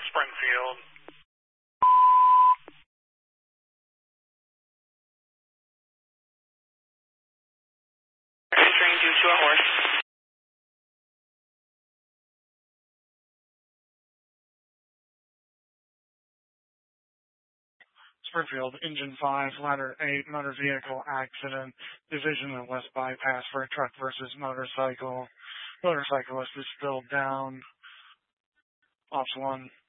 Springfield. Train due to a horse. Springfield, Engine 5, Ladder 8, motor vehicle accident, division of West Bypass for a truck versus motorcycle. Motorcyclist is still down. Ops 1.